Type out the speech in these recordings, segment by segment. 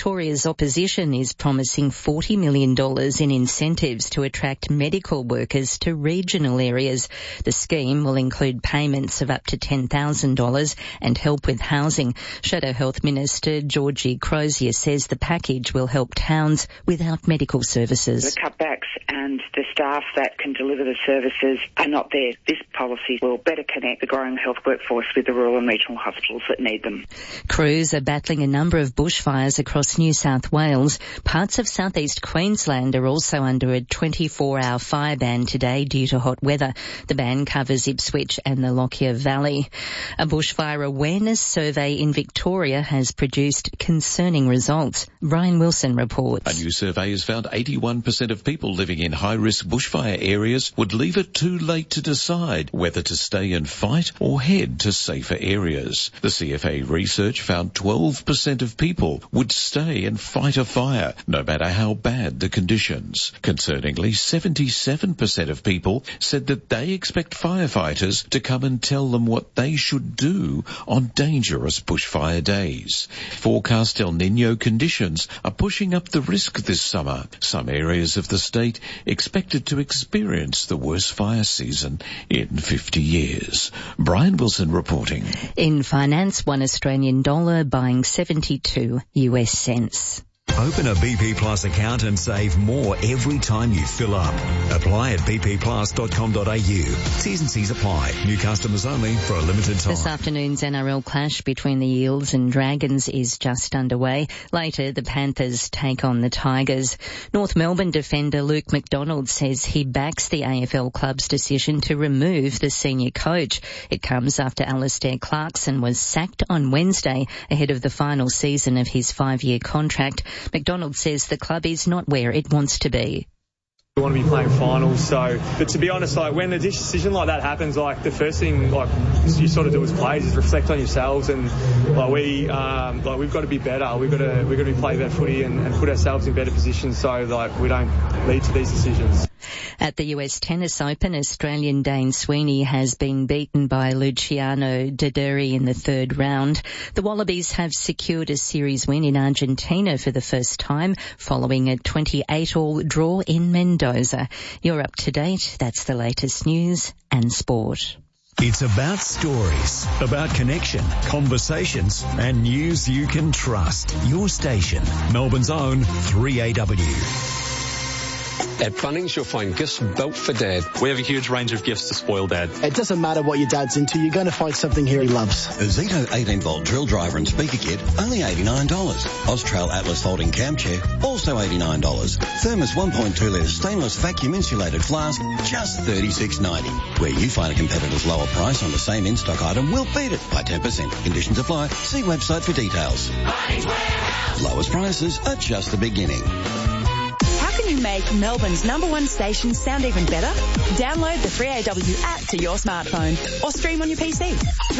Victoria's opposition is promising $40 million in incentives to attract medical workers to regional areas. The scheme will include payments of up to $10,000 and help with housing. Shadow Health Minister Georgie Crozier says the package will help towns without medical services. The cutbacks and the staff that can deliver the services are not there. This policy will better connect the growing health workforce with the rural and regional hospitals that need them. Crews are battling a number of bushfires across New South Wales. Parts of southeast Queensland are also under a 24-hour fire ban today due to hot weather. The ban covers Ipswich and the Lockyer Valley. A bushfire awareness survey in Victoria has produced concerning results. Brian Wilson reports. A new survey has found 81% of people living in high-risk bushfire areas would leave it too late to decide whether to stay and fight or head to safer areas. The CFA research found 12% of people would stay and fight a fire, no matter how bad the conditions. Concerningly, 77% of people said that they expect firefighters to come and tell them what they should do on dangerous bushfire days. Forecast El Niño conditions are pushing up the risk this summer. Some areas of the state expected to experience the worst fire season in 50 years. Brian Wilson reporting. In finance, $1 Australian dollar buying 72 US cents. Open a BP Plus account and save more every time you fill up. Apply at bpplus.com.au. T's and C's apply. New customers only for a limited time. This afternoon's NRL clash between the Eels and Dragons is just underway. Later, the Panthers take on the Tigers. North Melbourne defender Luke McDonald says he backs the AFL club's decision to remove the senior coach. It comes after Alistair Clarkson was sacked on Wednesday ahead of the final season of his 5-year contract. McDonald says the club is not where it wants to be. We want to be playing finals, but to be honest, when a decision like that happens, the first thing you sort of do as players is reflect on yourselves, and we've got to be better. We've got to play better footy and put ourselves in better positions so we don't lead to these decisions. At the US Tennis Open, Australian Dane Sweeney has been beaten by Luciano Dideri in the third round. The Wallabies have secured a series win in Argentina for the first time following a 28-all draw in Mendoza. You're up to date. That's the latest news and sport. It's about stories, about connection, conversations, and news you can trust. Your station, Melbourne's own 3AW. At Bunnings, you'll find gifts built for Dad. We have a huge range of gifts to spoil Dad. It doesn't matter what your dad's into, you're going to find something here he loves. A Zito 18-volt drill driver and speaker kit, only $89. Austrail Atlas folding camp chair, also $89. Thermos 1.2 litre stainless vacuum insulated flask, just $36.90. Where you find a competitor's lower price on the same in-stock item, we'll beat it by 10%. Conditions apply. See website for details. Lowest prices are just the beginning. Can you make Melbourne's #1 station sound even better? Download the 3AW app to your smartphone or stream on your PC.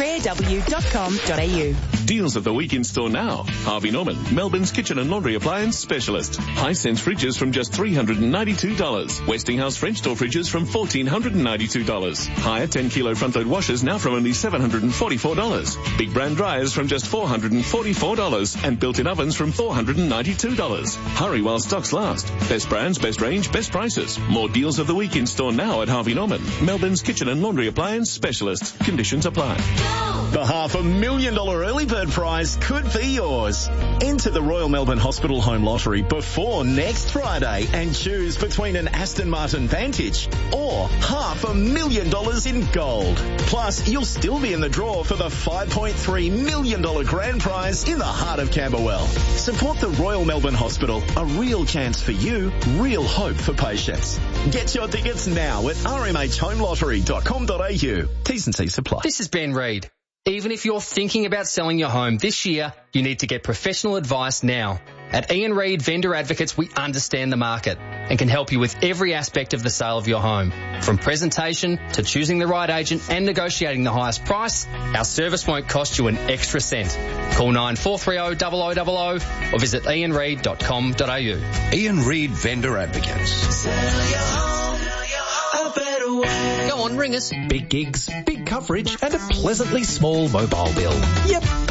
3aw.com.au. Deals of the week in store now. Harvey Norman, Melbourne's kitchen and laundry appliance specialist. Hisense fridges from just $392. Westinghouse French door fridges from $1,492. Higher 10-kilo front-load washers now from only $744. Big brand dryers from just $444. And built-in ovens from $492. Hurry while stocks last. Best brands, best range, best prices. More deals of the week in store now at Harvey Norman, Melbourne's kitchen and laundry appliance specialist. Conditions apply. The $500,000 early bird prize could be yours. Enter the Royal Melbourne Hospital Home Lottery before next Friday and choose between an Aston Martin Vantage or $500,000 in gold. Plus, you'll still be in the draw for the $5.3 million grand prize in the heart of Camberwell. Support the Royal Melbourne Hospital. A real chance for you, real hope for patients. Get your tickets now at rmhhomelottery.com.au. T's and C's apply. This is Ben Reid. Even if you're thinking about selling your home this year, you need to get professional advice now. At Ian Reid Vendor Advocates, we understand the market and can help you with every aspect of the sale of your home. From presentation to choosing the right agent and negotiating the highest price, our service won't cost you an extra cent. Call 9430 0000 or visit ianreid.com.au. Ian Reid Vendor Advocates. Sell your home a better way. Go on, ring us. Big gigs, big coverage, and a pleasantly small mobile bill. Yep, live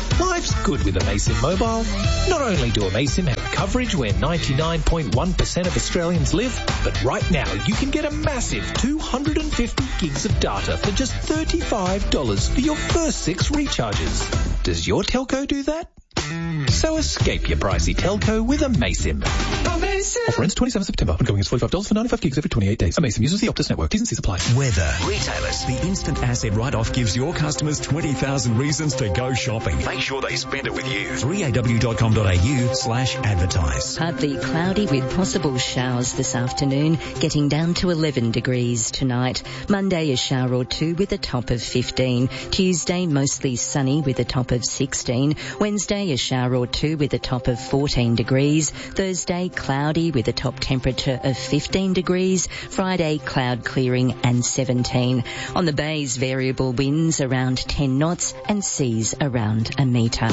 life's good with Amasim Mobile. Not only do Amasim have coverage where 99.1% of Australians live, but right now you can get a massive 250 gigs of data for just $35 for your first 6 recharges. Does your telco do that? So escape your pricey telco with Amasim. Offer ends 27 September. Ongoing is $45 for 95 gigs every 28 days. Amasim uses the Optus network. T's and C's apply. Weather. Retailers. The instant asset write-off gives your customers 20,000 reasons to go shopping. Make sure they spend it with you. 3aw.com.au/advertise. Partly cloudy with possible showers this afternoon, getting down to 11 degrees tonight. Monday, a shower or 2 with a top of 15. Tuesday, mostly sunny with a top of 16. Wednesday, a shower or 2 with a top of 14 degrees. Thursday, cloudy with a top temperature of 15 degrees. Friday, cloud clearing and 17. On the bays, variable winds around 10 knots and seas around a metre.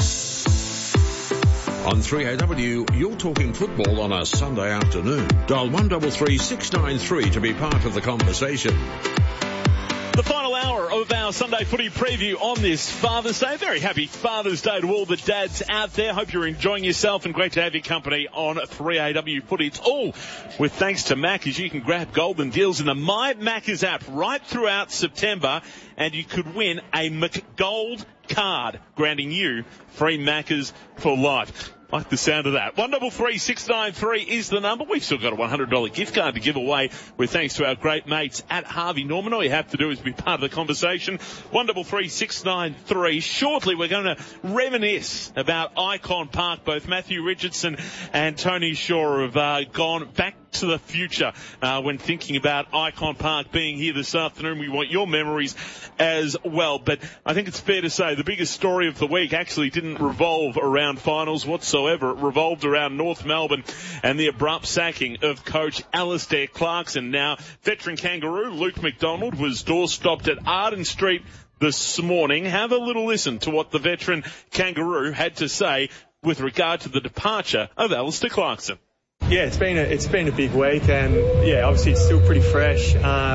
On 3AW, you're talking football on a Sunday afternoon. Dial 133 693 to be part of the conversation. The final hour of our Sunday footy preview on this Father's Day. Very happy Father's Day to all the dads out there. Hope you're enjoying yourself and great to have your company on 3AW Footy. It's all with thanks to Maccas. You can grab golden deals in the My Maccas app right throughout September and you could win a McGold card, granting you free Maccas for life. Like the sound of that. 133 693 is the number. We've still got a $100 gift card to give away with thanks to our great mates at Harvey Norman. All you have to do is be part of the conversation. 133 693. Shortly, we're going to reminisce about Icon Park. Both Matthew Richardson and Tony Shaw have gone back to the future when thinking about Icon Park being here this afternoon. We want your memories as well. But I think it's fair to say the biggest story of the week actually didn't revolve around finals whatsoever. It revolved around North Melbourne and the abrupt sacking of coach Alistair Clarkson. Now, veteran Kangaroo Luke McDonald was doorstopped at Arden Street this morning. Have a little listen to what the veteran Kangaroo had to say with regard to the departure of Alistair Clarkson. Yeah, it's been a big week, and obviously it's still pretty fresh.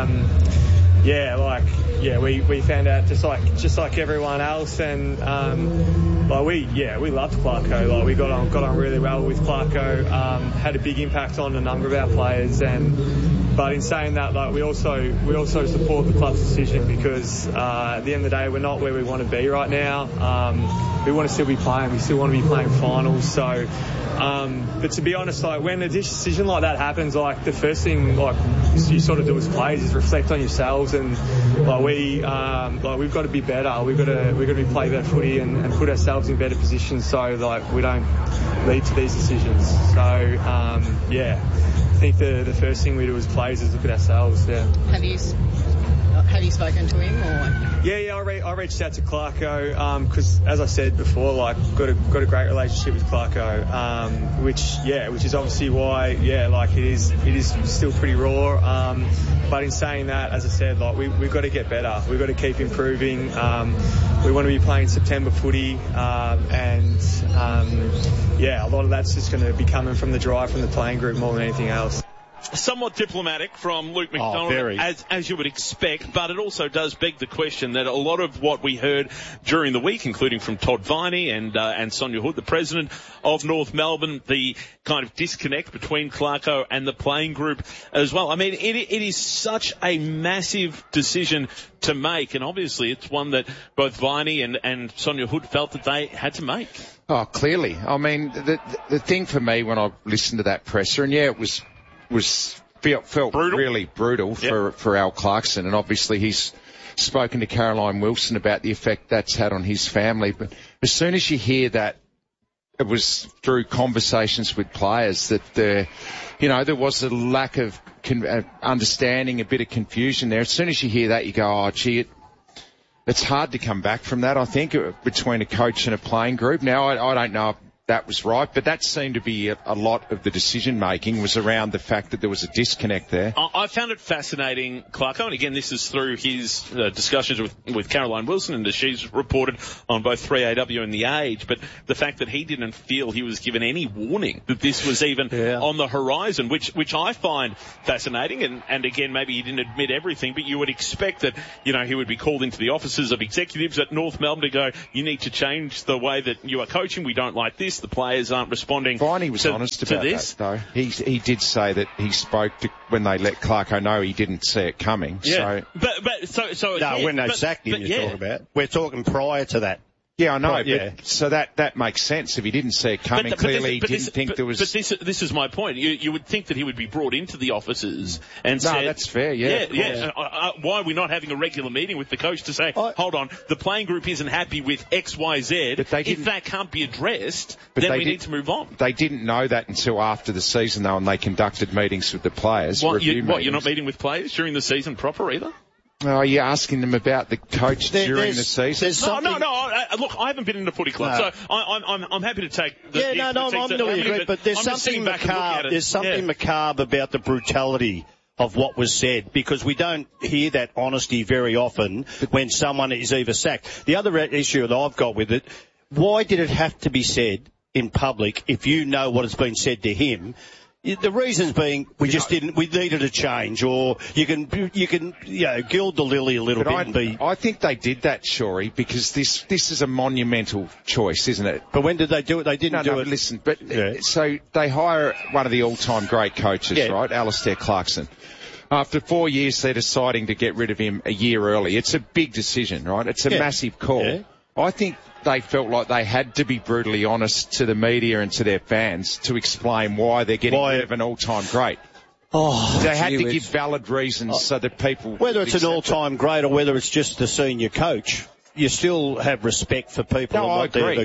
We found out just like everyone else, and we loved Clarko. Like, we got on really well with Clarko. Had a big impact on a number of our players, but in saying that, like, we also support the club's decision because at the end of the day, we're not where we want to be right now. We want to still be playing. We still want to be playing finals. So. But to be honest, like, when a decision like that happens, like, the first thing, like, you sort of do as players is reflect on yourselves, and we've got to be better. We've got to play better footy and put ourselves in better positions so, like, we don't lead to these decisions. So I think the first thing we do as players is look at ourselves. Yeah. Have you spoken to him, or? Yeah, I reached out to Clarko because, as I said before, like, got a great relationship with Clarko, which is obviously why, it is still pretty raw. But in saying that, as I said, like, we've got to get better. We've got to keep improving. We want to be playing September footy, a lot of that's just going to be coming from the drive from the playing group more than anything else. Somewhat diplomatic from Luke McDonald, as you would expect, but it also does beg the question that a lot of what we heard during the week, including from Todd Viney and Sonia Hood, the president of North Melbourne, the kind of disconnect between Clarko and the playing group as well. I mean, it is such a massive decision to make, and obviously it's one that both Viney and Sonia Hood felt that they had to make. Oh, clearly. I mean, the thing for me when I listened to that presser, and it felt brutal. Really brutal for Al Clarkson, and obviously he's spoken to Caroline Wilson about the effect that's had on his family. But as soon as you hear that, it was through conversations with players that there was a lack of understanding, a bit of confusion there. As soon as you hear that, you go, oh, gee, it's hard to come back from that, I think, between a coach and a playing group. Now, I don't know that was right, but that seemed to be a lot of the decision-making was around the fact that there was a disconnect there. I found it fascinating, Clarko, and again, this is through his discussions with Caroline Wilson, and as she's reported on both 3AW and The Age, but the fact that he didn't feel he was given any warning that this was even on the horizon, which I find fascinating, and again, maybe he didn't admit everything, but you would expect that, you know, he would be called into the offices of executives at North Melbourne to go, you need to change the way that you are coaching, we don't like this, the players aren't responding. Viney was honest about this. That, though. He did say that he spoke to, when they let Clarko know, he didn't see it coming. Yeah. So. So no, when they sacked him, you're talking about. We're talking prior to that. Yeah, I know. But, so that makes sense. If he didn't see it coming, clearly he didn't think there was. But this is my point. You would think that he would be brought into the offices and say, "No, that's fair." Yeah. Why are we not having a regular meeting with the coach to say, "Hold on, the playing group isn't happy with X, Y, Z." If that can't be addressed, then we need to move on. They didn't know that until after the season, though, and they conducted meetings with the players. You're not meeting with players during the season proper either? Are you asking them about the coach during the season? No. Look, I haven't been in a footy club, so I'm happy to take. I'm nearly agree. But there's something macabre. There's something macabre about the brutality of what was said, because we don't hear that honesty very often when someone is either sacked. The other issue that I've got with it: why did it have to be said in public if you know what has been said to him? The reasons being we needed a change, or you can gild the lily a little bit and be. I think they did that, Shorey, because this is a monumental choice, isn't it? But when did they do it? They didn't do it. Listen, so they hire one of the all-time great coaches, right? Alastair Clarkson. After 4 years, they're deciding to get rid of him a year early. It's a big decision, right? It's a massive call. Yeah. I think they felt like they had to be brutally honest to the media and to their fans to explain why they're getting rid of an all-time great. They had to give valid reasons so that people... Whether it's an all-time great or whether it's just the senior coach, you still have respect for people. No, I agree.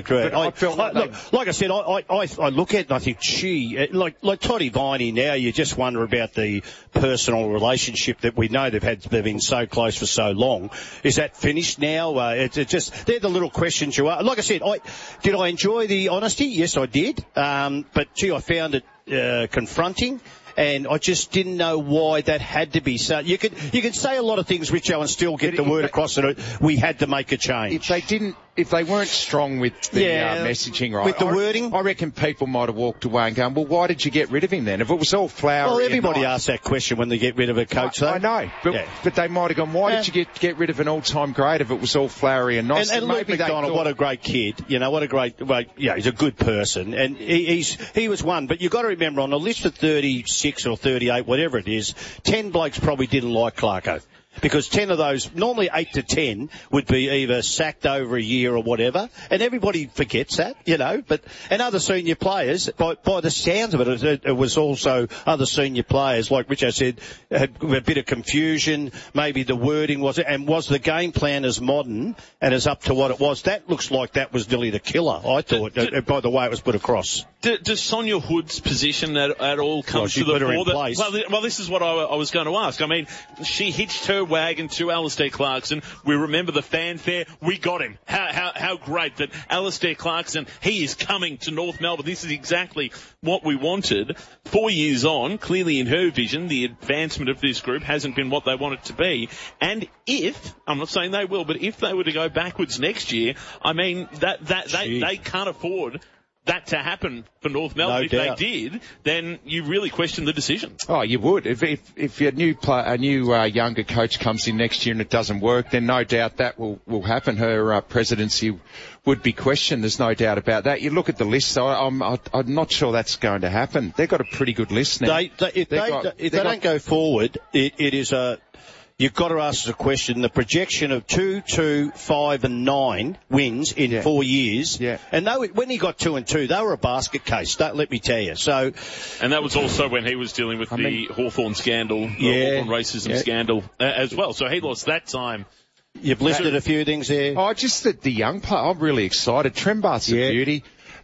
Like I said, I look at it and I think, gee, like Toddy Viney now, you just wonder about the personal relationship that we know they've been so close for so long. Is that finished now? It's just, they're the little questions you are. Like I said, did I enjoy the honesty? Yes, I did. But gee, I found it confronting. And I just didn't know why that had to be so. You could say a lot of things, Richo, and still get the word across that we had to make a change. If they weren't strong with the messaging, right? With the wording? I reckon people might have walked away and gone, well, why did you get rid of him then? If it was all flowery. Well, everybody asks that question when they get rid of a coach, though. I know, but they might have gone, why did you get rid of an all-time great if it was all flowery and nice? And Luke McDonald, what a great kid. You know, what a great, he's a good person. And he was one. But you've got to remember, on a list of 36 or 38, whatever it is, 10 blokes probably didn't like Clarko. Because 10 of those, normally 8 to 10, would be either sacked over a year or whatever, and everybody forgets that, you know. And other senior players, by the sounds of it was also other senior players, like Richo said, had a bit of confusion. Maybe the wording was the game plan as modern and as up to what it was? That looks like that was nearly the killer, I thought, by the way it was put across. Does Sonia Hood's position at all come to the fore? Well, this is what I was going to ask. I mean, she hitched her wagon to Alastair Clarkson. We remember the fanfare. We got him. How great that Alastair Clarkson, he is coming to North Melbourne. This is exactly what we wanted. 4 years on, clearly in her vision, the advancement of this group hasn't been what they want it to be. And I'm not saying they will, but if they were to go backwards next year, I mean, they can't afford that to happen for North Melbourne. If they did, then you really question the decision. Oh, you would. If a new younger coach comes in next year and it doesn't work, then no doubt that will happen. Her presidency would be questioned. There's no doubt about that. You look at the list, so I'm not sure that's going to happen. They've got a pretty good list now. If they don't go forward, it is a... You've got to ask the question, the projection of 2, 2, 5 and 9 wins in 4 years. Yeah. And when he got 2 and 2, they were a basket case, let me tell you. So, and that was also when he was dealing with the Hawthorn scandal, the Hawthorn racism scandal as well. So he lost that time. You've listed a few things there. Oh, just the young player. I'm really excited. Trembath's a beauty.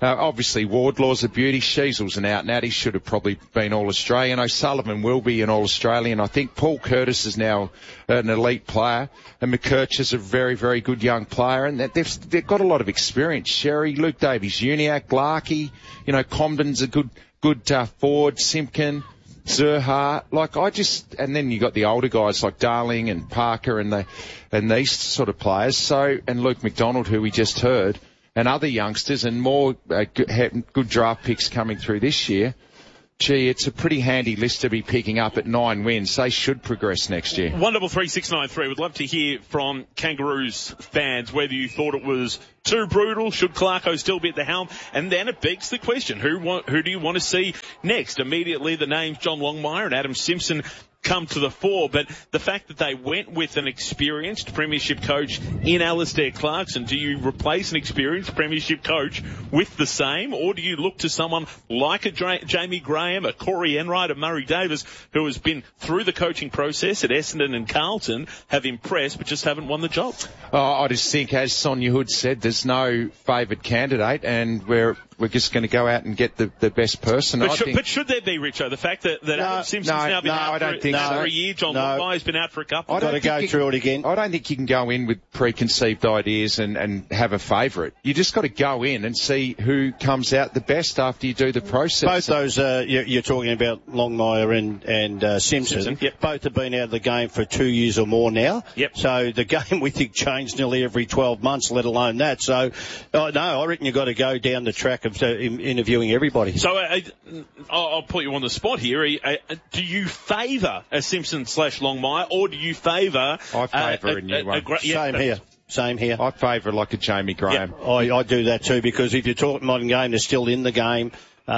Obviously, Wardlaw's a beauty. Sheasel's an out-and-out. He should have probably been All-Australian. O'Sullivan will be an All-Australian. I think Paul Curtis is now an elite player. And McKirch is a very, very good young player. And they've got a lot of experience. Sherry, Luke Davies, Uniac, Larkey, Comden's a good forward, Simpkin, Zerha. And then you got the older guys like Darling and Parker and these sort of players. And Luke McDonald, who we just heard, and other youngsters, and more good draft picks coming through this year. Gee, it's a pretty handy list to be picking up at 9 wins. They should progress next year. 133693. Would love to hear from Kangaroos fans whether you thought it was too brutal. Should Clarko still be at the helm? And then it begs the question, who do you want to see next? Immediately the names John Longmire and Adam Simpson come to the fore, but the fact that they went with an experienced premiership coach in Alistair Clarkson, do you replace an experienced premiership coach with the same, or do you look to someone like a Jamie Graham, a Corey Enright, a Murray Davis, who has been through the coaching process at Essendon and Carlton, have impressed but just haven't won the job? I just think, as Sonia Hood said, there's no favoured candidate, and we're just going to go out and get the best person. But should there be, Richo, the fact that Adam Simpson's now been out for a year, John Longmire's been out for a couple? I've got to go through it again. I don't think you can go in with preconceived ideas and have a favourite. You just got to go in and see who comes out the best after you do the process. Both those, you're talking about Longmire and Simpson. Yep. Both have been out of the game for 2 years or more now. Yep. So the game, we think, changed nearly every 12 months, let alone that. So, no, I reckon you've got to go down the track of interviewing everybody. So I'll put you on the spot here. Do you favour a Simpson/Longmire, or do you favour? I favour a new one. Same here. I favour like a Jamie Graham. Yeah, I do that too, because if you're talking modern game, they're still in the game.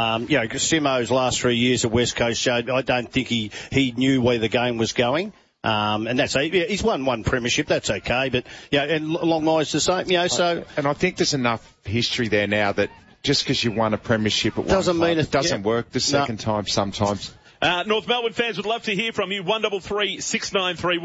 Simo's last 3 years at West Coast showed, I don't think he knew where the game was going. And he's won one premiership, that's okay, but, and Longmire's the same, so. And I think there's enough history there now that just because you won a premiership at doesn't one mean it doesn't work the second time sometimes. North Melbourne fans would love to hear from you. 133693,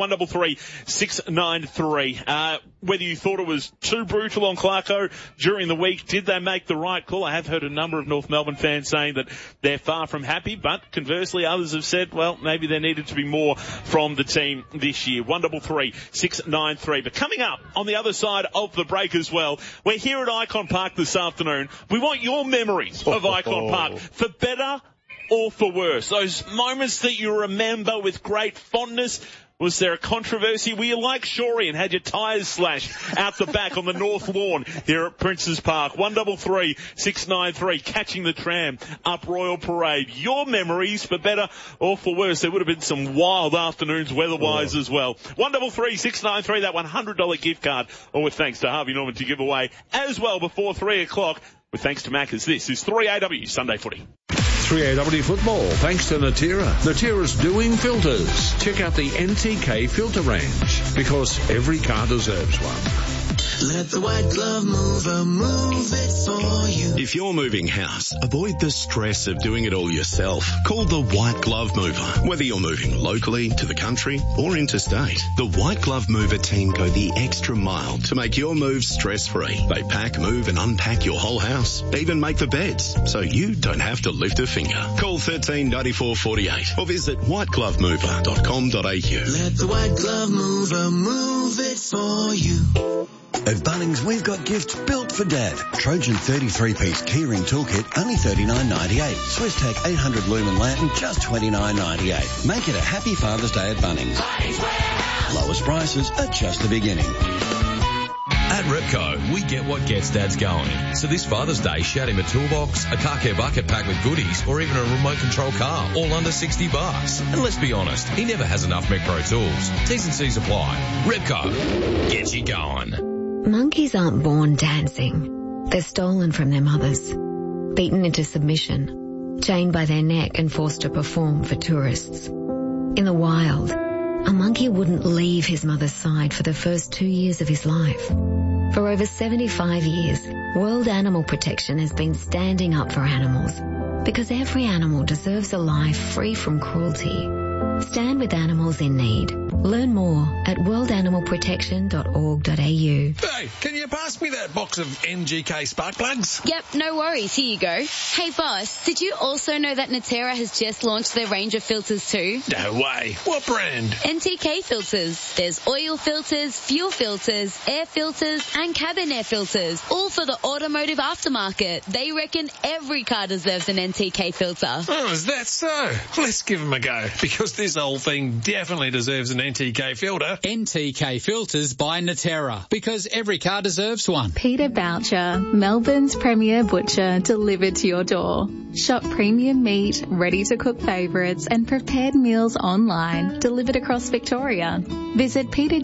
133693. Whether you thought it was too brutal on Clarko during the week, did they make the right call? I have heard a number of North Melbourne fans saying that they're far from happy, but conversely others have said, well, maybe there needed to be more from the team this year. 133693. But coming up on the other side of the break as well, we're here at Icon Park this afternoon. We want your memories of Icon Park, for better or for worse. Those moments that you remember with great fondness. Was there a controversy? Were you like Shorey and had your tyres slashed out the back on the North Lawn here at Princes Park? 133693, catching the tram up Royal Parade. Your memories, for better or for worse. There would have been some wild afternoons weather-wise as well. 133693, that $100 gift card, all with thanks to Harvey Norman to give away as well before 3 o'clock. With thanks to Maccas, this is 3AW Sunday Footy. 3AW Football, thanks to Natira. Natira's doing filters. Check out the NTK filter range, because every car deserves one. Let the White Glove Mover move it for you. If you're moving house, avoid the stress of doing it all yourself. Call the White Glove Mover. Whether you're moving locally, to the country, or interstate, the White Glove Mover team go the extra mile to make your move stress-free. They pack, move and unpack your whole house, even make the beds, so you don't have to lift a finger. Call 139448 or visit whiteglovemover.com.au. Let the White Glove Mover move it for you. At Bunnings, we've got gifts built for Dad. Trojan 33-piece keyring toolkit, only $39.98. SwissTech 800 lumen lantern, just $29.98. Make it a happy Father's Day at Bunnings. Lowest prices are just the beginning. At Repco, we get what gets dads going. So this Father's Day, shout him a toolbox, a car care bucket packed with goodies, or even a remote control car, all under $60. And let's be honest, he never has enough Mecpro tools. T's and C's apply. Repco, get you going. Monkeys aren't born dancing. They're stolen from their mothers, beaten into submission, chained by their neck and forced to perform for tourists. In the wild, a monkey wouldn't leave his mother's side for the first 2 years of his life. For over 75 years, World Animal Protection has been standing up for animals, because every animal deserves a life free from cruelty. Stand with animals in need. Learn more at worldanimalprotection.org.au. Hey, can you pass me that box of NGK spark plugs? Yep, no worries. Here you go. Hey, boss, did you also know that Natera has just launched their range of filters too? No way. What brand? NTK filters. There's oil filters, fuel filters, air filters, and cabin air filters, all for the automotive aftermarket. They reckon every car deserves an NTK filter. Oh, is that so? Let's give them a go, because this whole thing definitely deserves an NTK filter. NTK filters by Natera, because every car deserves one. Peter Boucher, Melbourne's premier butcher, delivered to your door. Shop premium meat, ready-to-cook favourites and prepared meals online, delivered across Victoria. Visit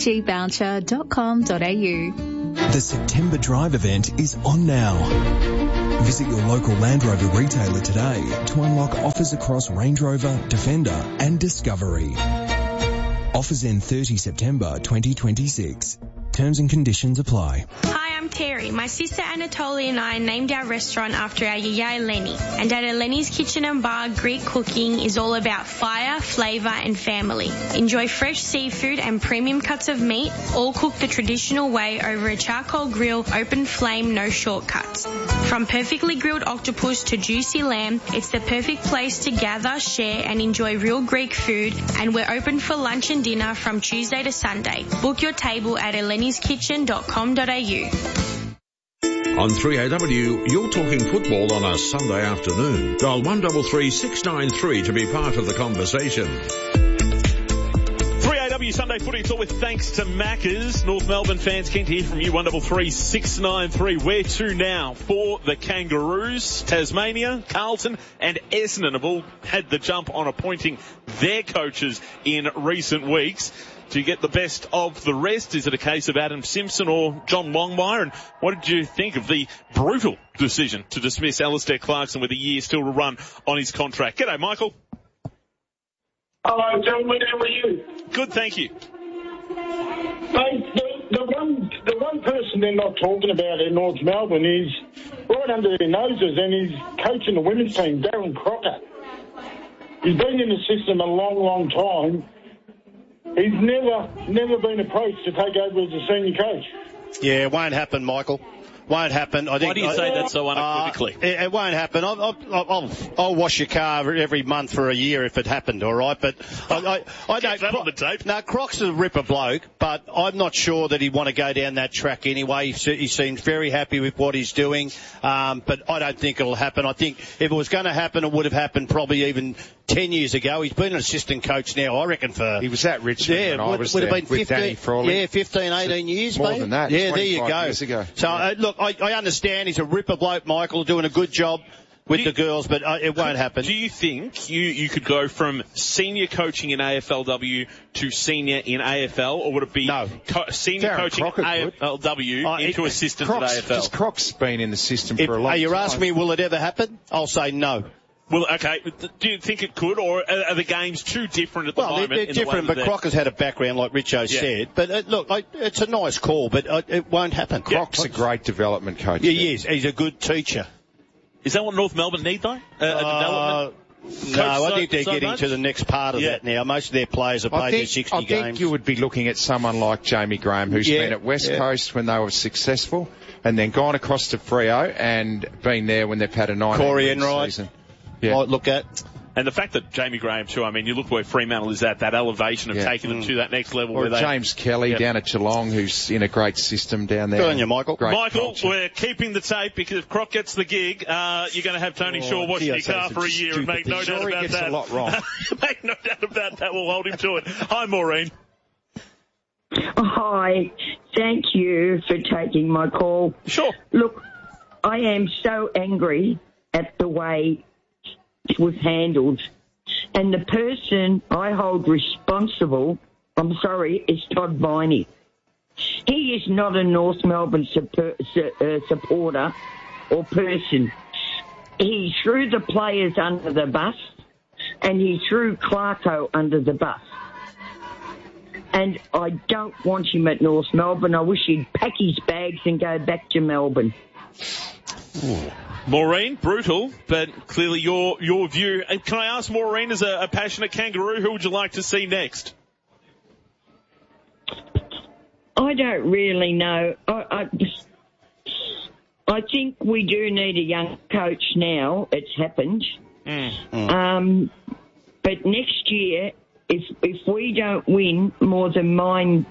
petergboucher.com.au. The September Drive event is on now. Visit your local Land Rover retailer today to unlock offers across Range Rover, Defender and Discovery. Offers end 30 September 2026. Terms and conditions apply. Hi, I'm Terry. My sister Anatolia and I named our restaurant after our yaya Eleni. And at Eleni's Kitchen and Bar, Greek cooking is all about fire, flavour and family. Enjoy fresh seafood and premium cuts of meat, all cooked the traditional way over a charcoal grill, open flame, no shortcuts. From perfectly grilled octopus to juicy lamb, it's the perfect place to gather, share and enjoy real Greek food. And we're open for lunch and dinner from Tuesday to Sunday. Book your table at elenyskitchen.com.au. On 3AW, you're talking football on a Sunday afternoon. Dial 133 693 to be part of the conversation. 3AW Sunday Footy, it's all with thanks to Macca's. North Melbourne fans keen to hear from you. 133 693. Where to now for the Kangaroos? Tasmania, Carlton and Essendon have all had the jump on appointing their coaches in recent weeks. Do you get the best of the rest? Is it a case of Adam Simpson or John Longmire? And what did you think of the brutal decision to dismiss Alistair Clarkson with a year still to run on his contract? G'day, Michael. Hello, gentlemen. How are you? Good, thank you. The one person they're not talking about in North Melbourne is right under their noses, and he's coaching the women's team, Darren Crocker. He's been in the system a long, long time. He's never been approached to take over as a senior coach. Yeah, it won't happen, Michael. Won't happen. I think. Why do you say that so unequivocally? It won't happen. I'll wash your car every month for a year if it happened, all right? But I don't. That on the tape. No, Croc's a ripper bloke, but I'm not sure that he'd want to go down that track anyway. He seems very happy with what he's doing, but I don't think it'll happen. I think if it was going to happen, it would have happened probably even 10 years ago. He's been an assistant coach now, I reckon, for... He was at Richmond when I was there been 15, Danny Frawley. Yeah, 15, 18 years, More mate. than that. Yeah, there you go. Years ago. So, look, I understand he's a ripper bloke, Michael, doing a good job with the girls, but it won't happen. Do you think you could go from senior coaching in AFLW to senior in AFL, or would it be senior Darren coaching Crocker AFLW into assistant at AFL? Because Croc's been in the system for a long time. You're asking me, will it ever happen? I'll say no. Well, okay. Do you think it could, or are the games too different at the moment? Well, they're different, but Crocker's had a background, like Richo said. But look, it's a nice call, but it won't happen. Croc's a great development coach. Yeah, he is. He's a good teacher. Is that what North Melbourne need, though? A development? No, I think they're getting to the next part of that now. Most of their players have played their 60 games. I think you would be looking at someone like Jamie Graham, who's been at West Coast when they were successful, and then gone across to Freo and been there when they've had a 9-win season. Might look at. And the fact that Jamie Graham too, I mean, you look where Fremantle is at, that elevation of taking them to that next level. Or James Kelly down at Geelong, who's in a great system down there. Good on you, Michael. Michael, we're keeping the tape because if Croc gets the gig, you're going to have Tony Shaw washing your car for a year and make no doubt about that. He gets a lot wrong. Make no doubt about that. We'll hold him to it. Hi, Maureen. Hi. Thank you for taking my call. Sure. Look, I am so angry at the way it was handled. And the person I hold responsible, I'm sorry, is Todd Viney. He is not a North Melbourne supporter or person. He threw the players under the bus, and he threw Clarko under the bus. And I don't want him at North Melbourne. I wish he'd pack his bags and go back to Melbourne. Ooh. Maureen, brutal, but clearly your view. And can I ask Maureen, as a passionate Kangaroo, who would you like to see next? I don't really know. I think we do need a young coach now. It's happened. But next year, if we don't win more than 9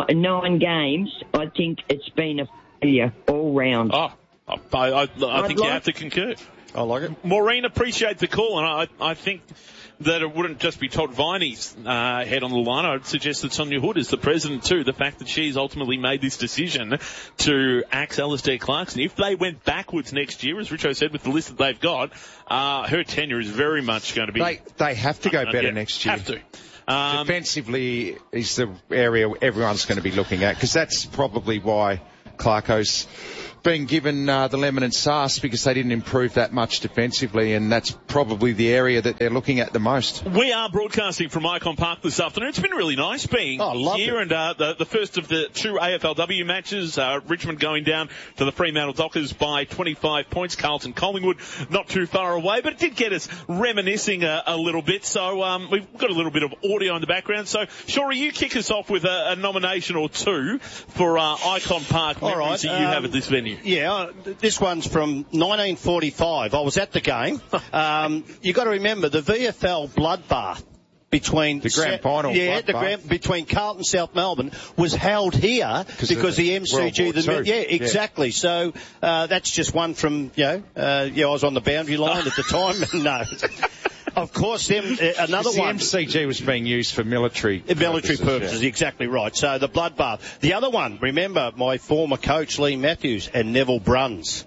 games, I think it's been a failure all round. Oh, I think you have to concur. I like it. Maureen, appreciate the call, and I think that it wouldn't just be Todd Viney's head on the line. I'd suggest that Sonia Hood is the president too. The fact that she's ultimately made this decision to axe Alistair Clarkson. If they went backwards next year, as Richo said, with the list that they've got, her tenure is very much going to be... They have to go better next year. Have to. Defensively is the area everyone's going to be looking at, because that's probably why Clarko's been given the lemon and sauce, because they didn't improve that much defensively, and that's probably the area that they're looking at the most. We are broadcasting from Icon Park this afternoon. It's been really nice being here, and the first of the 2 AFLW matches, Richmond going down to the Fremantle Dockers by 25 points. Carlton Collingwood not too far away, but it did get us reminiscing a little bit, so we've got a little bit of audio in the background. So, Shorey, you kick us off with a nomination or two for Icon Park memories that you have at this venue. Yeah, this one's from 1945. I was at the game. You got to remember the VFL bloodbath between the grand final. Yeah, between Carlton South Melbourne was held here because the MCG. Exactly. Yeah. So that's just one from I was on the boundary line at the time. No. Of course, another one. The MCG was being used for military purposes, exactly right. So the bloodbath. The other one, remember my former coach Lee Matthews and Neville Bruns.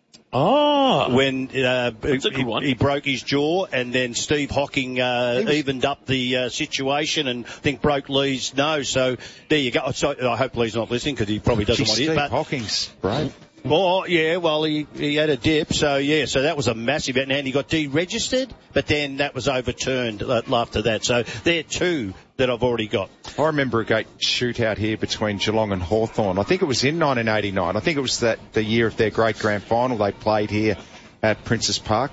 Oh, when that's a good one. He broke his jaw, and then Steve Hocking evened up the situation, and I think broke Lee's nose. So there you go. So, I hope Lee's not listening because he probably doesn't want to hear. Steve Hocking's brave. Oh, yeah, well, he had a dip, so that was a massive, and he got deregistered, but then that was overturned after that. So they're two that I've already got. I remember a great shootout here between Geelong and Hawthorn. I think it was in 1989. I think it was the year of their great grand final they played here at Princes Park.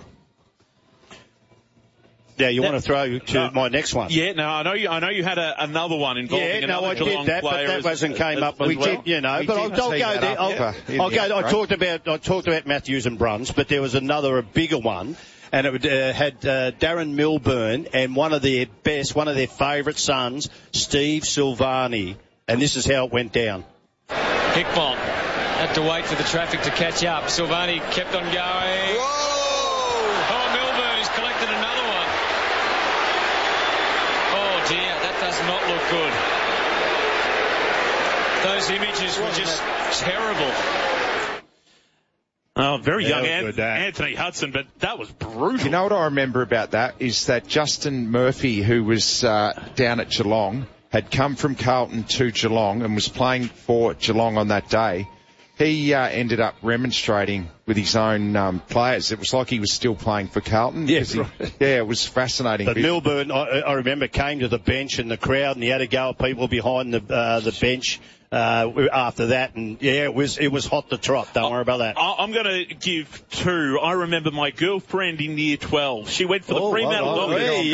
Yeah, you want to throw to my next one? Yeah, no, I know you had another one involving I did that, but that wasn't came up as well. But I'll go there. I talked about Matthews and Bruns, but there was a bigger one, and it had Darren Milburn and one of their favourite sons, Steve Silvani, and this is how it went down. Hickbomb had to wait for the traffic to catch up. Silvani kept on going. Whoa! Oh, Milburn has collected another one. Oh dear, that does not look good. Those images were just terrible. Oh, very young Anthony Hudson, but that was brutal. You know what I remember about that is that Justin Murphy, who was down at Geelong, had come from Carlton to Geelong and was playing for Geelong on that day. He ended up remonstrating with his own players. It was like he was still playing for Carlton. Yes, it was fascinating. But Milburn, I remember, came to the bench and the crowd, and he had to go at people behind the bench after that, and it was hot to trot. Don't worry about that. I'm going to give two. I remember my girlfriend in year 12. She went for the Fremantle Dockers.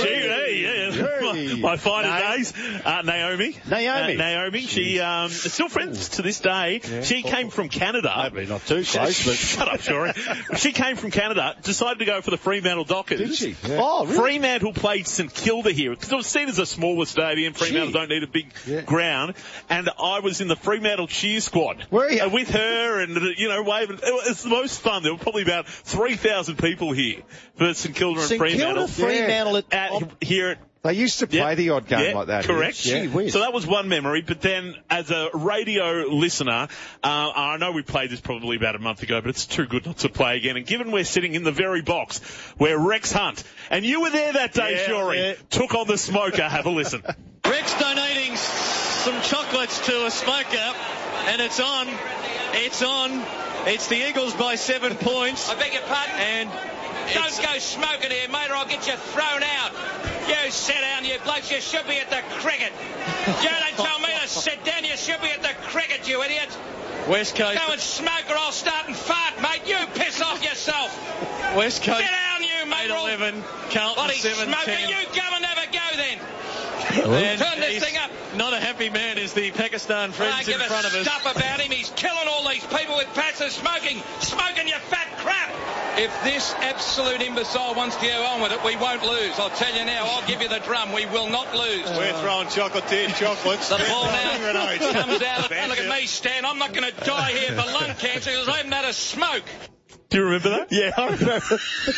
My finer days. Naomi. She still friends to this day. Yeah. She came from Canada. Maybe not too close, but shut up, Shorey. She came from Canada, decided to go for the Fremantle Dockers. Did she? Yeah. Oh, really? Fremantle played St Kilda here because it was seen as a smaller stadium. Fremantle don't need a big ground, and I was in the Fremantle cheer squad. Were you? With her and, waving. It's the most fun. There were probably about 3,000 people here for St Kilda and Fremantle. Fremantle here at They used to play the odd game like that. Correct. Yeah. So that was one memory. But then as a radio listener, I know we played this probably about a month ago, but it's too good not to play again. And given we're sitting in the very box where Rex Hunt, and you were there that day, Shorey, took on the smoker, have a listen. Rex donating some chocolates to a smoker, and it's on. It's the Eagles by 7 points. I beg your pardon? And don't go smoking here, mate, or I'll get you thrown out. You sit down, you blokes. You should be at the cricket. You don't tell me to sit down. You should be at the cricket, you idiot. West Coast. Go and smoke or I'll start and fart, mate. You piss off yourself. West Coast. Sit down, you mate. 8-11. Carlton 7-10. Smoking. You go and have a go then. And Turn this thing up. Not a happy man is the Pakistan friends in front of us. Don't give a stuff about him. He's killing all these people with passive smoking. Smoking, you fat crap. If this absolute imbecile wants to go on with it, we won't lose. I'll tell you now, I'll give you the drum. We will not lose. We're throwing chocolatier chocolates. The ball now comes out. Look at me, Stan. I'm not going to die here for lung cancer because I haven't had a smoke. Do you remember that? Yeah, I remember.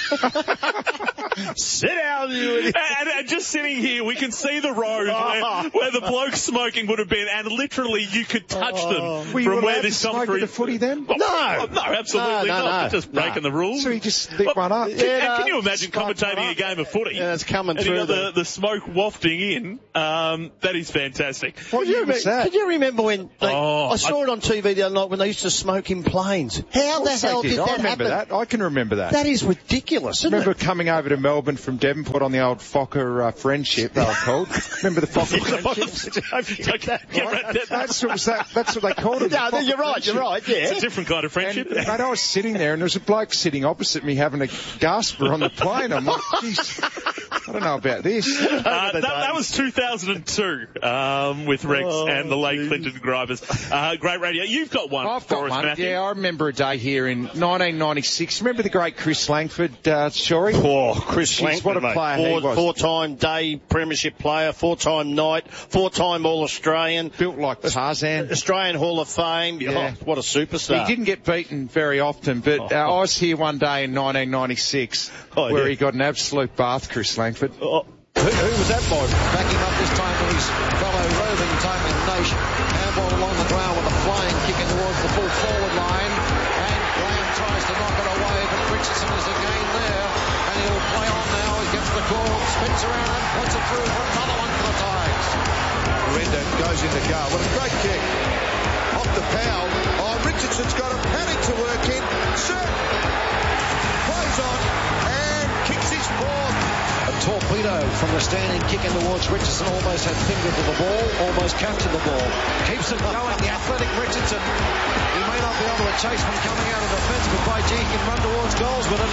Sit down, you idiot. And just sitting here, we can see the road where the bloke smoking would have been, and literally you could touch them from where this commentary. The footy then? No, absolutely not. Just breaking the rules. So he just lit one up. Can you imagine commentating a game of footy? Yeah, it's coming through. And you got the smoke wafting in. That is fantastic. What year was that? Can you remember when I saw it on TV the other night when they used to smoke in planes? How the hell did that happen? I can remember that. That is ridiculous, isn't it? Coming over to Melbourne from Devonport on the old Fokker Friendship, they were called. Remember the Fokker Friendship? That's what they called it. No, you're right, yeah. It's a different kind of friendship. And, I was sitting there and there was a bloke sitting opposite me having a gasper on the plane. I'm like, geez, I don't know about this. That was 2002 with Rex and the late Clinton Grivers. Great radio. You've got one. I've got one. Matthew. Yeah, I remember a day here in 1996. Remember the great Chris Langford, Shorey? Oh, Chris Langford, what a player he was. Four-time day premiership player, four-time night, four-time All-Australian. Built like Tarzan. Australian Hall of Fame. Yeah. Oh, what a superstar. He didn't get beaten very often, but I was here one day in 1996 where he got an absolute bath, Chris Langford. Who was that by? Backing up this time with his fellow roving tackling Nation. Handball along the ground with a flying kick in towards the full forward line. And Graham tries to knock it away, but Richardson is again there. And he'll play on now. He gets the call, spins around and puts it through for another one for the Tigers. Renda goes in the goal. What a great kick. Off the Powell. Oh, Richardson's got a panic to work in. Certain. Plays on and kicks his fourth. A torpedo from the standing kick in towards Richardson. Almost had finger to the ball, almost captured the ball. Keeps it going, the athletic Richardson. He may not be able to chase one coming out of defence, but by gee, he can run towards goals with it.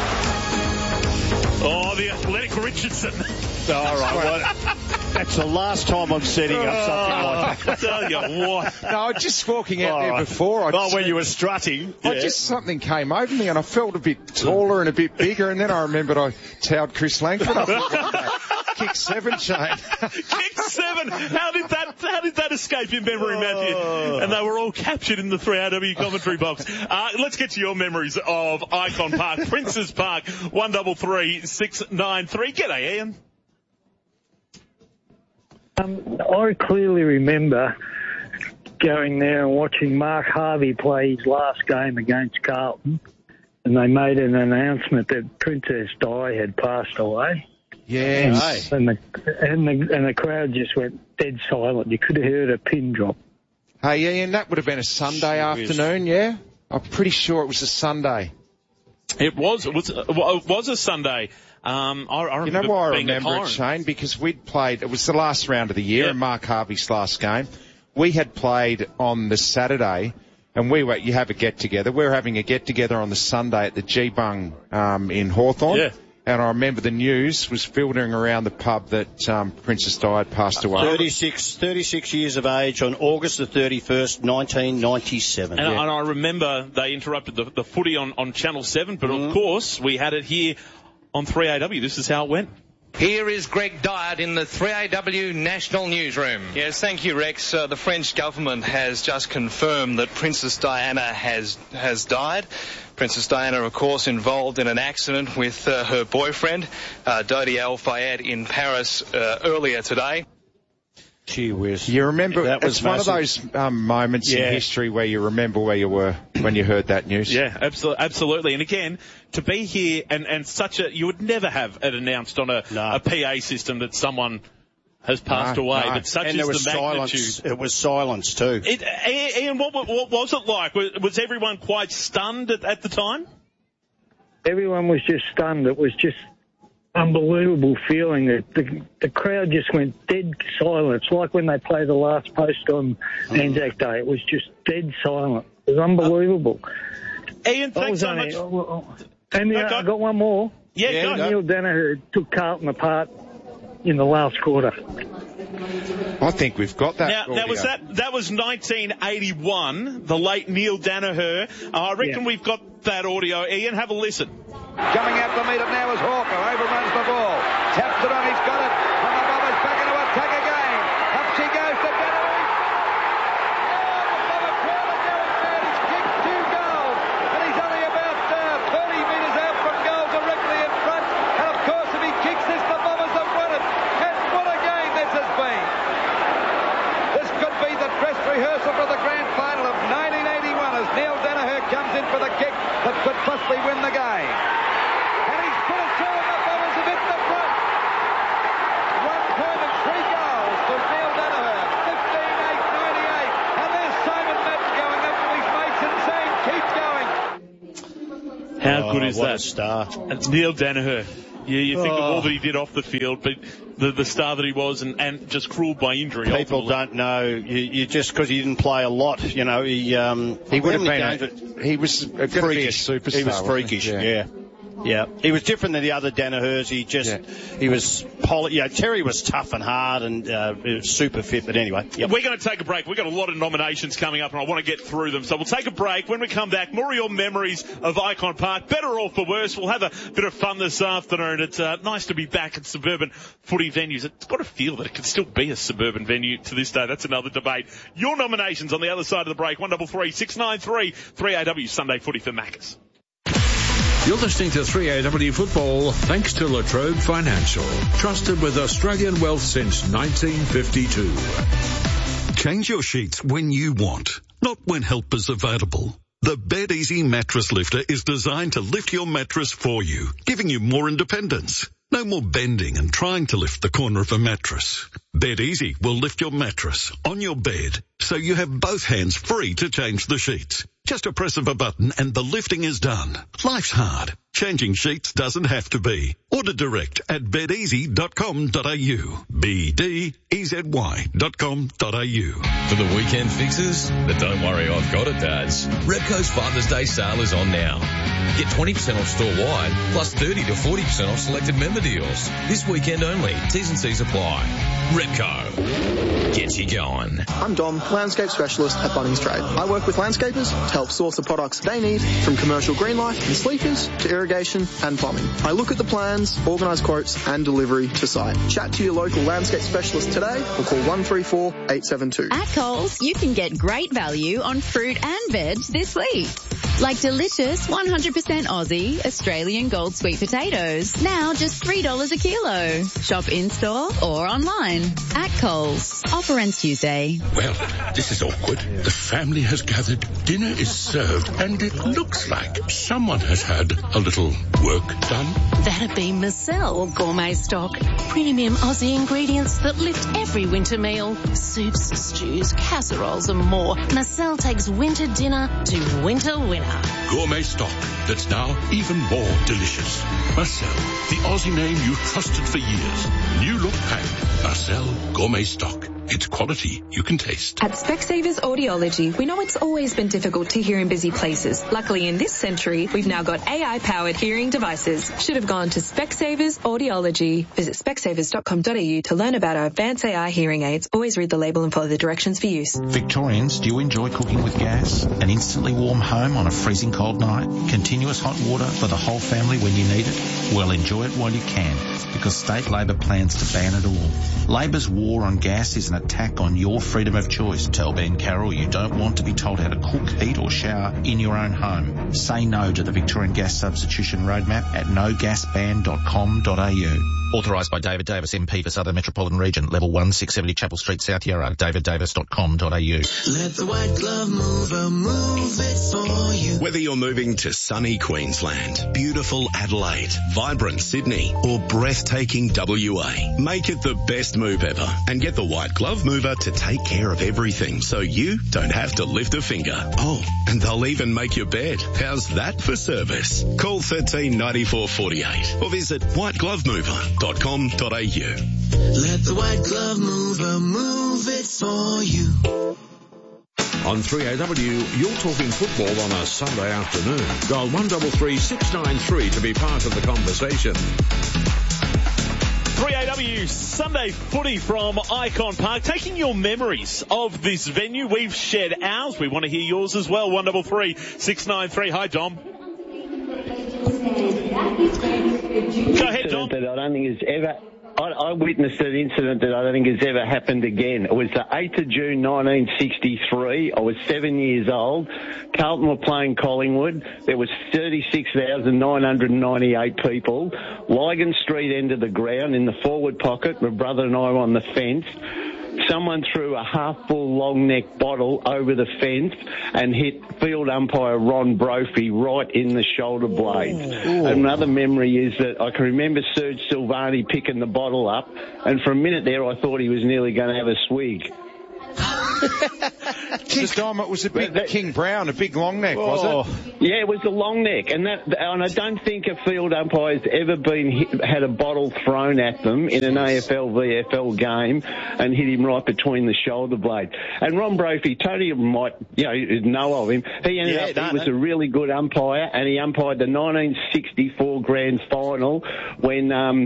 Oh, the athletic Richardson. All right, well, that's the last time I'm setting up something like that. Tell you what. No, I was just walking out there before. When you were strutting. Something came over me and I felt a bit taller and a bit bigger, and then I remembered I towed Chris Langford up. Kick 7, Shane. Kick 7. How did that escape your memory, Matthew? And they were all captured in the 3AW commentary box. Let's get to your memories of Icon Park, Princes Park, 133 693. G'day, Ian. I clearly remember going there and watching Mark Harvey play his last game against Carlton, and they made an announcement that Princess Di had passed away. Yes. And the crowd just went dead silent. You could have heard a pin drop. Hey, Ian, that would have been a Sunday afternoon, yeah? I'm pretty sure it was a Sunday. It was a Sunday. I remember you know why I remember it, Shane? Because we'd played, it was the last round of the year, and Mark Harvey's last game. We had played on the Saturday, and you have a get-together. We were having a get-together on the Sunday at the G-Bung in Hawthorn. Yeah. And I remember the news was filtering around the pub that Princess Di had passed away. 36 years of age on August the 31st, 1997. And I remember they interrupted the footy on Channel 7, but of course we had it here on 3AW. This is how it went. Here is Greg Dyett in the 3AW National Newsroom. Yes, thank you, Rex. The French government has just confirmed that Princess Diana has died. Princess Diana, of course, involved in an accident with her boyfriend, Dodi Al Fayed, in Paris earlier today. Gee whiz. You remember, it's one of massive. those moments in history where you remember where you were when you heard that news. Yeah, absolutely. And again, to be here and you would never have it announced on a PA system that someone has passed away, but such is the magnitude. Silence. It was silence too. Ian, what was it like? Was everyone quite stunned at the time? Everyone was just stunned. It was just unbelievable feeling that the crowd just went dead silent. It's like when they play the last post on Anzac Day. It was just dead silent. It was unbelievable. Ian, thanks so much. And I got one more. Yeah, Neil Danaher took Carlton apart in the last quarter. I think we've got that. Now, that was 1981, the late Neil Danaher. I reckon we've got that audio. Ian, have a listen. Coming out to meet it now is Hawker. Overruns the ball. Taps it on. He's got it. And the Bombers back into attack again. Up she goes to Danaher. Oh, the Bomber crowd are going mad. He's kicked 2 goals. And he's only about 30 metres out from goal directly in front. And of course, if he kicks this, the Bombers have won it. And what a game this has been. This could be the dress rehearsal for the grand final of 1981 as Neil Danaher comes in for the kick that could possibly win the game. And he's put it through and the Bombers have hit the front. 1 point and 3 goals for Neil Danaher. 15-8-98. And there's Simon Metz going up to his mates and saying, keep going. How good is what that? A star. It's Neil Danaher. You think of all that he did off the field, but the star that he was and just cruelled by injury. People don't know. You just because he didn't play a lot, he would have been. He was going to be a superstar. He was freakish. Yeah. He was different than the other Danahers. He was Terry was tough and hard and super fit. But anyway, We're going to take a break. We've got a lot of nominations coming up, and I want to get through them. So we'll take a break. When we come back, more of your memories of Icon Park. Better or for worse. We'll have a bit of fun this afternoon. It's nice to be back at suburban footy venues. It's got to feel that it can still be a suburban venue to this day. That's another debate. Your nominations on the other side of the break. 133 693 3AW Sunday Footy for Maccas. You're listening to 3AW Football thanks to La Trobe Financial. Trusted with Australian wealth since 1952. Change your sheets when you want, not when help is available. The Bed Easy Mattress Lifter is designed to lift your mattress for you, giving you more independence. No more bending and trying to lift the corner of a mattress. Bed Easy will lift your mattress on your bed, so you have both hands free to change the sheets. Just a press of a button and the lifting is done. Life's hard. Changing sheets doesn't have to be. Order direct at bedeasy.com.au. BDEZY.com.au. For the weekend fixes, but don't worry, I've got it, Dads. Repco's Father's Day sale is on now. Get 20% off store-wide, plus 30 to 40% off selected member deals. This weekend only. T's and C's apply. Repco. Gets you going. I'm Dom, landscape specialist at Bunnings Trade. I work with landscapers to help source the products they need, from commercial green life and sleepers to irrigation and plumbing. I look at the plans, organise quotes and delivery to site. Chat to your local landscape specialist today or call 134 872. At Coles, you can get great value on fruit and veg this week. Like delicious 100% Aussie Australian gold sweet potatoes. Now just $3 a kilo. Shop in-store or online. At Coles. Offer ends Tuesday. Well, this is awkward. The family has gathered, dinner is served, and it looks like someone has had a little work done. That'd be Marcel Gourmet Stock. Premium Aussie ingredients that lift every winter meal. Soups, stews, casseroles and more. Marcel takes winter dinner to winter winner. Gourmet stock that's now even more delicious. Marcel, the Aussie name you trusted for years. New look packed. Marcel Gourmet Stock. It's quality you can taste. At Specsavers Audiology, we know it's always been difficult to hear in busy places. Luckily, in this century, we've now got AI-powered hearing devices. Should have gone to Specsavers Audiology. Visit specsavers.com.au to learn about our advanced AI hearing aids. Always read the label and follow the directions for use. Victorians, do you enjoy cooking with gas? An instantly warm home on a freezing cold night? Continuous hot water for the whole family when you need it? Well, enjoy it while you can, because State Labor plans to ban it all. Labor's war on gas is an attack on your freedom of choice. Tell Ben Carroll you don't want to be told how to cook, heat or shower in your own home. Say no to the Victorian Gas Substitution Roadmap at nogasban.com.au. Authorised by David Davis, MP for Southern Metropolitan Region, Level 1, 670 Chapel Street, South Yarra, daviddavis.com.au. Let the White Glove Mover move it for you. Whether you're moving to sunny Queensland, beautiful Adelaide, vibrant Sydney, or breathtaking WA, make it the best move ever and get the White Glove Mover to take care of everything so you don't have to lift a finger. Oh, and they'll even make your bed. How's that for service? Call 13 94 48 or visit whiteglovemover.com.au. Let the White Glove Mover move it for you. On 3AW, you're talking football on a Sunday afternoon. Dial 133 693 to be part of the conversation. 3AW Sunday footy from Icon Park. Taking your memories of this venue. We've shared ours. We want to hear yours as well. 133 693. Hi, Dom. Go ahead, Dom. That I don't think is ever... I witnessed an incident that I don't think has ever happened again. It was the 8th of June 1963. I was 7 years old. Carlton were playing Collingwood. There was 36,998 people. Lygon Street end of the ground in the forward pocket. My brother and I were on the fence. Someone threw a half-full long-neck bottle over the fence and hit field umpire Ron Brophy right in the shoulder blade. Another memory is that I can remember Serge Silvani picking the bottle up, and for a minute there I thought he was nearly going to have a swig. Dom, it was a big King Brown, a big long neck, was it? Yeah, it was a long neck, and I don't think a field umpire's ever had a bottle thrown at them in an AFL VFL game and hit him right between the shoulder blade. And Ron Brophy, Tony might know of him. He was a really good umpire, and he umpired the 1964 grand final when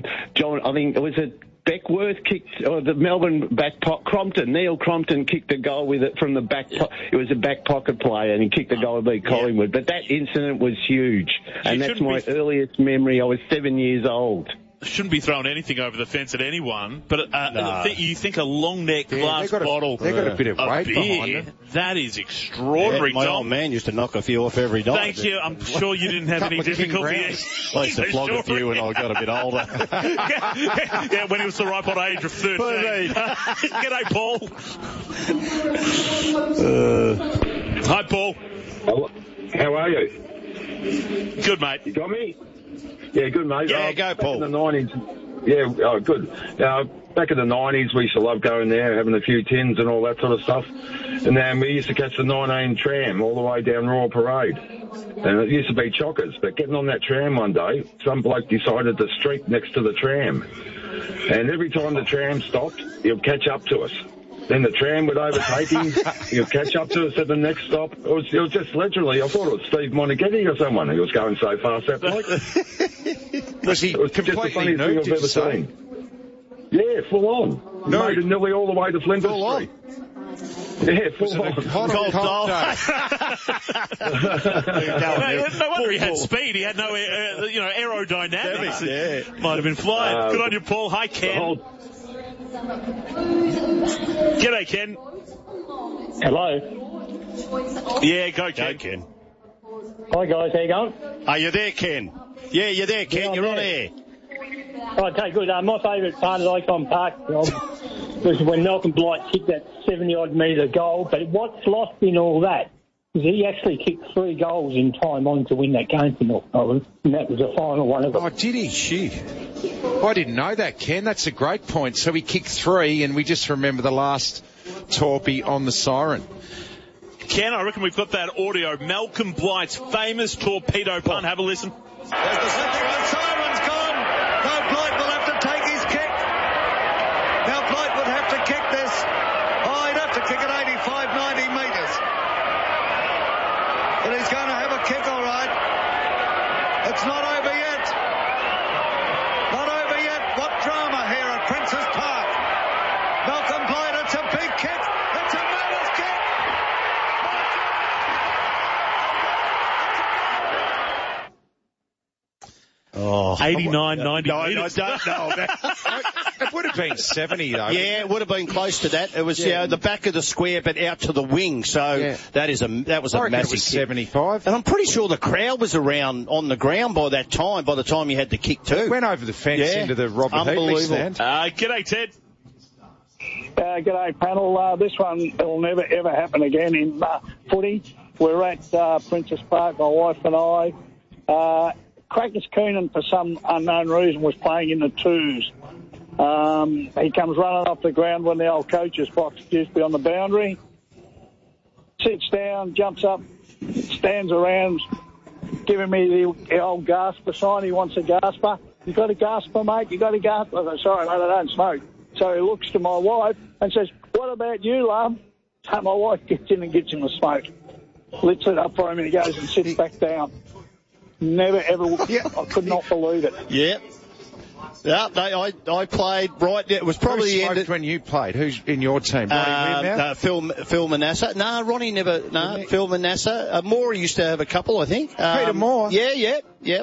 Beckworth kicked, or the Melbourne Crompton, Neil Crompton kicked a goal with it from the back. It was a back pocket play, and he kicked a goal to beat Collingwood. But that incident was huge, and that's my earliest memory. I was 7 years old. Shouldn't be throwing anything over the fence at anyone, but you think a long neck glass bottle. They've got a bit of weight behind them. That is extraordinary. My old man used to knock a few off every night. Thank you. I'm sure you didn't have any difficulty. I used to flog a few when I got a bit older. Yeah, when he was the ripe old age of 13. G'day, Paul. Hi, Paul. How are you? Good, mate. You got me? Yeah, good, mate. Yeah, go, Paul. Back in the 90s. Yeah, good. Back in the 90s, we used to love going there, having a few tins and all that sort of stuff. And then we used to catch the 19 tram all the way down Royal Parade. And it used to be chockers. But getting on that tram one day, some bloke decided to streak next to the tram. And every time the tram stopped, he'd catch up to us. Then the tram would overtake him. He'd catch up to us at the next stop. It was just literally, I thought it was Steve Monaghetti or someone. He was going so fast that bloke. Was he completely nude, did you say? Yeah, full on. No. Made it nearly all the way to Flinders Street. Yeah, full on. Cold day. No wonder he had speed. He had no, aerodynamics. Yeah. Might have been flying. Good on you, Paul. Hi, Ken. G'day, Ken. Hello. Yeah, go, Ken. Go, Ken. Hi, guys. How you going? Are you there, Ken? Yeah, you're there, Ken. You're on air. Okay, good. My favourite part of Icon Park was when Malcolm Blight kicked that 70-odd metre goal. But what's lost in all that is he actually kicked 3 goals in time on to win that game for North Melbourne, and that was the final one of it. Oh, did he? Gee. I didn't know that, Ken. That's a great point. So he kicked 3, and we just remember the last torpy on the siren. Ken, I reckon we've got that audio. Malcolm Blight's famous torpedo punt. Have a listen. There's the second one. Siren's gone. Now Blight will have to take his kick. Now Blight would have to kick this. Oh, he'd have to kick it 85, 90 metres. But he's going to have a kick, all right. It's not over yet. Not over yet. What drama here at Princes Park. Malcolm Blight, it's a big kick. It's a marvellous kick. 89, 90 metres. I don't know. It would have been 70, though. Yeah, it would have been close to that. It was the back of the square, but out to the wing. So that was a massive it was 75. And I'm pretty sure the crowd was around on the ground by that time. By the time you had the kick too, It went over the fence into the Robert Heatley stand. G'day, Ted. G'day, panel. This one will never, ever happen again in footy. We're at Princes Park, my wife and I. Crackers Keenan, for some unknown reason, was playing in the twos. He comes running off the ground when the old coach's box used to be on the boundary. Sits down, jumps up, stands around, giving me the old gasper sign. He wants a gasper. You got a gasper, mate? You got a gasper? I go, sorry, mate, I don't smoke. So he looks to my wife and says, what about you, love? So my wife gets in and gets him a smoke. Lifts it up for him and he goes and sits back down. Never, ever, I could not believe it. Yeah. Yeah, I played right. It was probably Who the end smoked when you played? Who's in your team? Phil Manasseh. No, Ronnie never. No, Phil Manasseh. Moore used to have a couple, I think. Peter Moore. Yeah.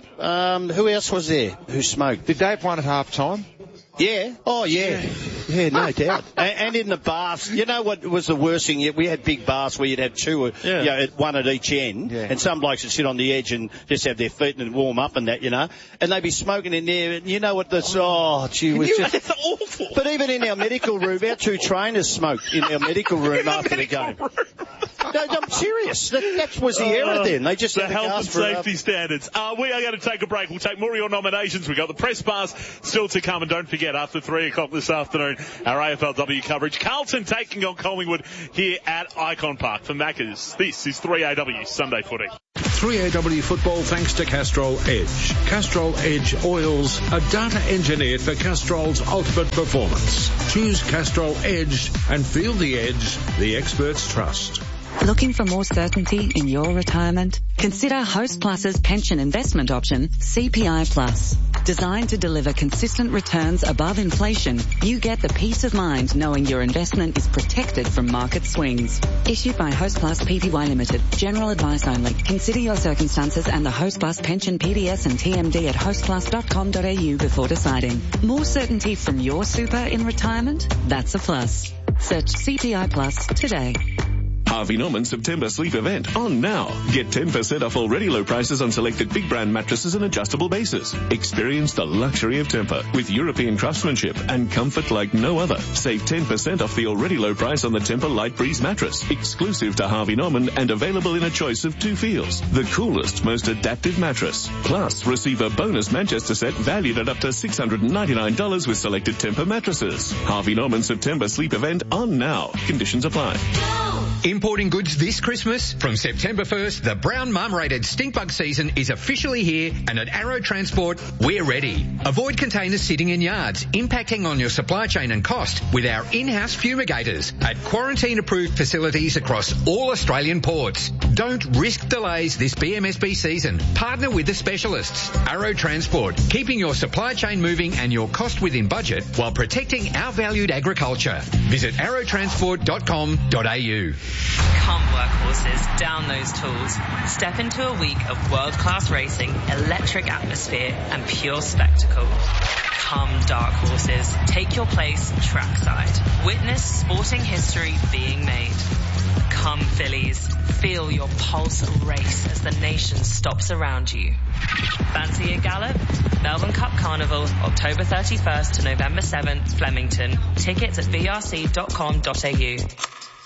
Who else was there who smoked? Did they have one at half time? Yeah. Oh, yeah. Yeah, no doubt. And in the bars, you know what was the worst thing? We had big bars where you'd have two, one at each end, and some blokes would sit on the edge and just have their feet and warm up and that, you know, and they'd be smoking in there. And you know what? That's That's awful. But even in our medical room, our two trainers smoked in our medical room after the game. No, I'm serious. That was the era then. They just the had to health and ask for safety standards. We are going to take a break. We'll take more of your nominations. We've got the press bars still to come, and don't forget, after 3 o'clock this afternoon, our AFLW coverage. Carlton taking on Collingwood here at Icon Park. For Maccas, this is 3AW Sunday Footy. 3AW football thanks to Castrol Edge. Castrol Edge oils are data engineered for Castrol's ultimate performance. Choose Castrol Edge and feel the edge the experts trust. Looking for more certainty in your retirement? Consider Host Plus's pension investment option, CPI Plus. Designed to deliver consistent returns above inflation, you get the peace of mind knowing your investment is protected from market swings. Issued by Host Plus Pty Limited. General advice only. Consider your circumstances and the Host Plus pension PDS and TMD at hostplus.com.au before deciding. More certainty from your super in retirement? That's a plus. Search CPI Plus today. Harvey Norman September sleep event on now. Get 10% off already low prices on selected big brand mattresses and adjustable bases. Experience the luxury of Tempur with European craftsmanship and comfort like no other. Save 10% off the already low price on the Tempur Light Breeze mattress, exclusive to Harvey Norman and available in a choice of 2 feels. The coolest, most adaptive mattress. Plus, receive a bonus Manchester set valued at up to $699 with selected Tempur mattresses. Harvey Norman September sleep event on now. Conditions apply. Importing goods this Christmas? From September 1st, the brown marmorated stink bug season is officially here, and at Arrow Transport, we're ready. Avoid containers sitting in yards, impacting on your supply chain and cost with our in-house fumigators at quarantine-approved facilities across all Australian ports. Don't risk delays this BMSB season. Partner with the specialists. Arrow Transport, keeping your supply chain moving and your cost within budget while protecting our valued agriculture. Visit arrowtransport.com.au. Come workhorses, down those tools. Step into a week of world-class racing, electric atmosphere and pure spectacle. Come dark horses, take your place trackside. Witness sporting history being made. Come fillies, feel your pulse race as the nation stops around you. Fancy a gallop? Melbourne Cup Carnival, October 31st to November 7th, Flemington. Tickets at vrc.com.au.